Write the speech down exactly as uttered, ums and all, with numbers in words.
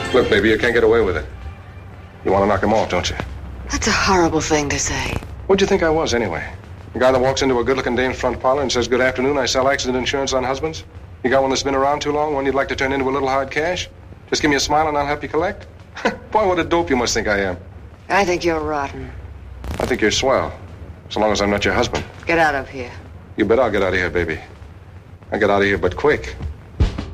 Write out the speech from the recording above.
Look, baby, you can't get away with it. You want to knock him off, don't you? That's a horrible thing to say. What'd you think I was, anyway? The guy that walks into a good-looking dame's front parlor and says, "Good afternoon, I sell accident insurance on husbands"? You got one that's been around too long, one you'd like to turn into a little hard cash? Just give me a smile and I'll help you collect? Boy, what a dope you must think I am. I think you're rotten. I think you're swell, so long as I'm not your husband. Get out of here. You bet I'll get out of here, baby. I'll get out of here, but quick.